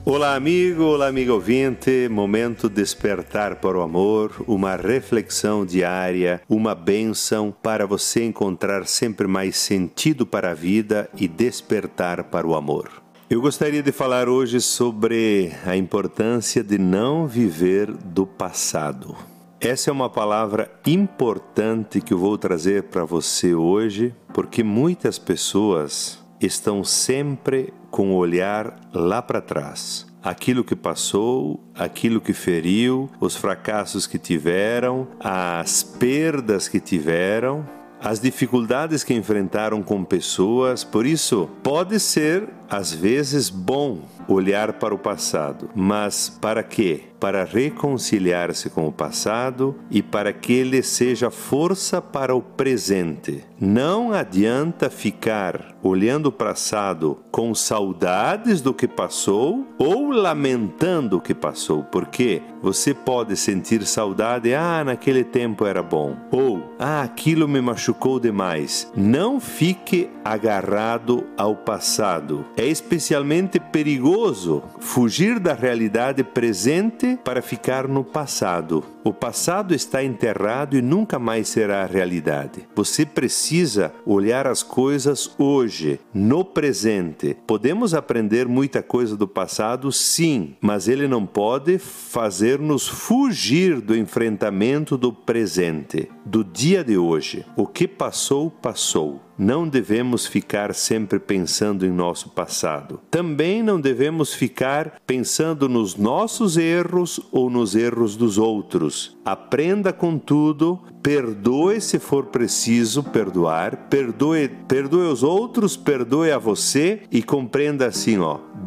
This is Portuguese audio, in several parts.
Olá amigo ouvinte, momento despertar para o amor, uma reflexão diária, uma bênção para você encontrar sempre mais sentido para a vida e despertar para o amor. Eu gostaria de falar hoje sobre a importância de não viver do passado. Essa é uma palavra importante que eu vou trazer para você hoje, porque muitas pessoas estão sempre com o olhar lá para trás. Aquilo que passou, aquilo que feriu, os fracassos que tiveram, as perdas que tiveram, as dificuldades que enfrentaram com pessoas. Por isso, pode ser, às vezes, bom olhar para o passado. Mas para quê? Para reconciliar-se com o passado e para que ele seja força para o presente. Não adianta ficar olhando para o passado com saudades do que passou ou lamentando o que passou, porque você pode sentir saudade, naquele tempo era bom, ou aquilo me machucou demais. Não fique agarrado ao passado. É especialmente perigoso fugir da realidade presente para ficar no passado. O passado está enterrado e nunca mais será a realidade. Você precisa olhar as coisas hoje, no presente. Podemos aprender muita coisa do passado, sim, mas ele não pode fazer-nos fugir do enfrentamento do presente, do dia de hoje. O que passou, passou. Não devemos ficar sempre pensando em nosso passado. Também não devemos ficar pensando nos nossos erros ou nos erros dos outros. Aprenda com tudo, perdoe se for preciso perdoar, perdoe os outros, perdoe a você e compreenda assim,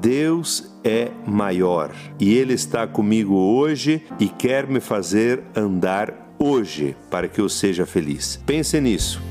Deus é maior e Ele está comigo hoje e quer me fazer andar hoje para que eu seja feliz. Pense nisso.